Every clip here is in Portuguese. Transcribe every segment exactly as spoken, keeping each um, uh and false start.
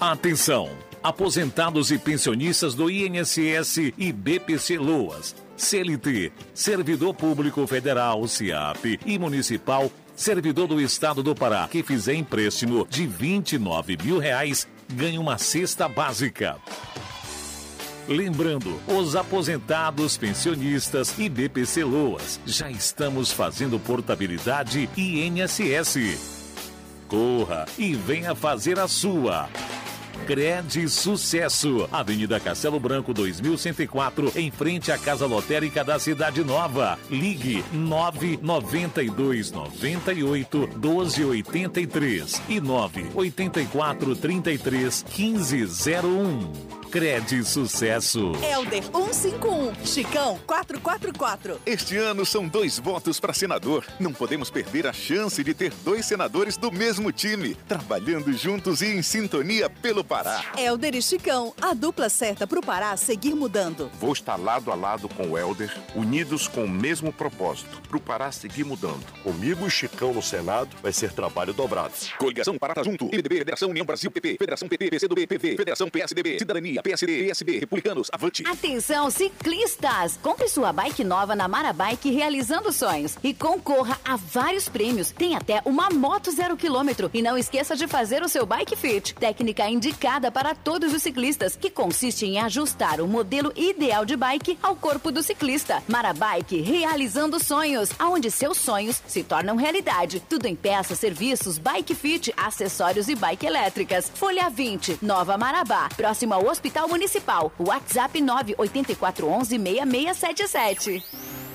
Atenção! Aposentados e pensionistas do I N S S e B P C Loas, C L T, Servidor Público Federal, SIAP e Municipal, Servidor do Estado do Pará, que fizer empréstimo de vinte e nove mil reais, ganha uma cesta básica. Lembrando, os aposentados, pensionistas e B P C Loas, já estamos fazendo portabilidade I N S S. Corra e venha fazer a sua. Cred Sucesso, Avenida Castelo Branco dois mil cento e quatro, em frente à Casa Lotérica da Cidade Nova. Ligue nove nove dois nove oito doze oitenta e três e nove oito quatro trinta e três quinze zero um. Cred Sucesso. Helder cento e cinquenta e um, Chicão quatrocentos e quarenta e quatro. Este ano são dois votos para senador. Não podemos perder a chance de ter dois senadores do mesmo time, trabalhando juntos e em sintonia pelo Pará. Helder e Chicão, a dupla certa para o Pará seguir mudando. Vou estar lado a lado com o Helder, unidos com o mesmo propósito, para o Pará seguir mudando. Comigo e Chicão no Senado vai ser trabalho dobrado. Coligação Pará tá junto. M D B, Federação União Brasil, P P, Federação P T, P C do B, P V, Federação P S D B, Cidadania, P S D, P S B, Republicanos, avante. Atenção, ciclistas! Compre sua bike nova na Marabike Realizando Sonhos e concorra a vários prêmios. Tem até uma moto zero quilômetro. E não esqueça de fazer o seu Bike Fit, técnica indicada para todos os ciclistas, que consiste em ajustar o modelo ideal de bike ao corpo do ciclista. Marabike Realizando Sonhos, aonde seus sonhos se tornam realidade. Tudo em peças, serviços, Bike Fit, acessórios e bike elétricas. Folha vinte, Nova Marabá, próximo ao Hospital Municipal. WhatsApp nove oito quatro um um, seis seis sete sete.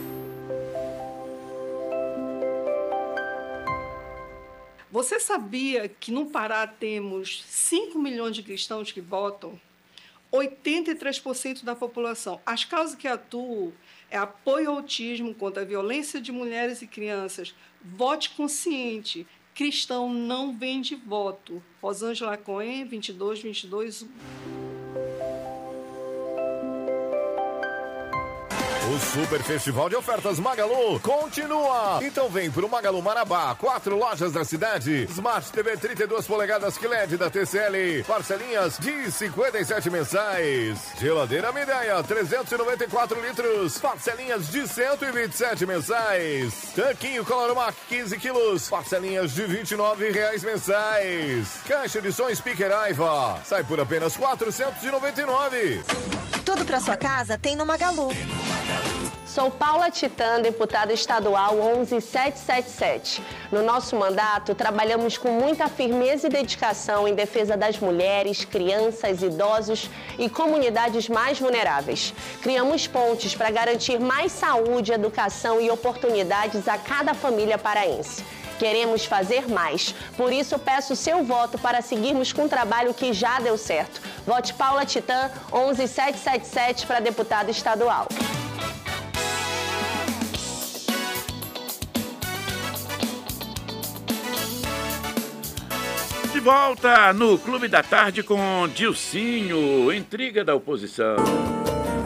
Você sabia que no Pará temos cinco milhões de cristãos que votam? oitenta e três por cento da população. As causas que atuam é apoio ao autismo, contra a violência de mulheres e crianças. Vote consciente. Cristão não vende voto. Rosângela Cohen, vinte e dois, vinte e dois, um. O Super Festival de Ofertas Magalu continua. Então vem pro Magalu Marabá, quatro lojas da cidade. Smart T V trinta e duas polegadas Q L E D da T C L, parcelinhas de cinquenta e sete mensais. Geladeira Mideia, trezentos e noventa e quatro litros, parcelinhas de cento e vinte e sete mensais. Tanquinho Coloromac, quinze quilos, parcelinhas de vinte e nove reais mensais. Caixa de som Speaker Aiva, sai por apenas quatrocentos e noventa e nove. Tudo pra sua casa tem no Magalu. Sou Paula Titã, deputada estadual onze sete sete sete. No nosso mandato, trabalhamos com muita firmeza e dedicação em defesa das mulheres, crianças, idosos e comunidades mais vulneráveis. Criamos pontes para garantir mais saúde, educação e oportunidades a cada família paraense. Queremos fazer mais. Por isso, peço seu voto para seguirmos com um trabalho que já deu certo. Vote Paula Titã, onze sete sete sete para deputada estadual. De volta no Clube da Tarde com Dilcinho, intriga da oposição.